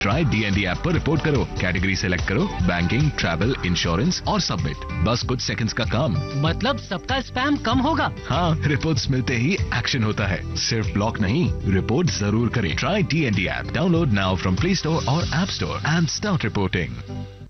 Try DND app पर report करो, category select करो, बैंकिंग, ट्रैवल, इंश्योरेंस और सबमिट। बस कुछ सेकंड्स का काम। मतलब सबका स्पैम कम होगा? हाँ, रिपोर्ट्स मिलते ही एक्शन होता है। सिर्फ ब्लॉक नहीं, रिपोर्ट जरूर करें। Try DND app, download now from play store और app store and start reporting.